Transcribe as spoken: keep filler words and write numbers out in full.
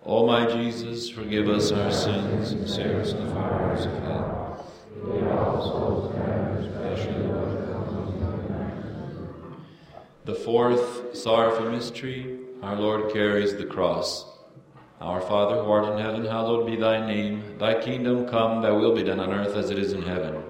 O my Jesus, forgive us our sins and save us from the fires of hell. Lead all souls to heaven, especially those who come. The fourth sorrowful mystery, our Lord carries the cross. Our Father, who art in heaven, hallowed be thy name. Thy kingdom come, thy will be done on earth as it is in heaven.